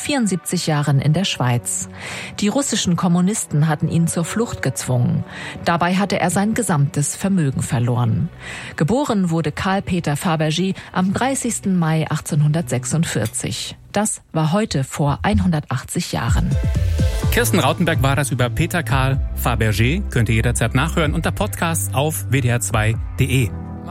74 Jahren in der Schweiz. Die russischen Kommunisten hatten ihn zur Flucht gezwungen. Dabei hatte er sein gesamtes Vermögen verloren. Geboren wurde Karl Peter Fabergé am 30. Mai 1846. Das war heute vor 180 Jahren. Kirsten Rautenberg war das über Peter Karl Fabergé. Könnt ihr jederzeit nachhören unter Podcasts auf wdr2.de.